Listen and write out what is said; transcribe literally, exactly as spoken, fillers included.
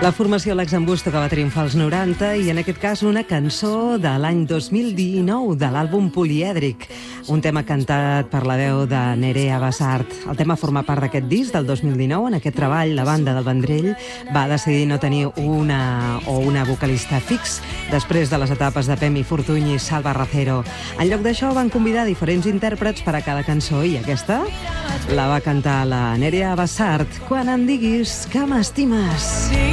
La formació L'Exambusto, que va triomfar als noranta, i en aquest cas una cançó de l'any dos mil dinou, de l'àlbum Polièdric, un tema cantat per la veu de Nerea Basart. El tema forma part d'aquest disc del dos mil dinou. En aquest treball, la banda del Vendrell va decidir no tenir una o una vocalista fix després de les etapes de Pemi Fortuny i Salva Racero. En lloc d'això, van convidar diferents intèrprets per a cada cançó, i aquesta la va cantar la Nerea Basart, Quan em diguis que m'estimes.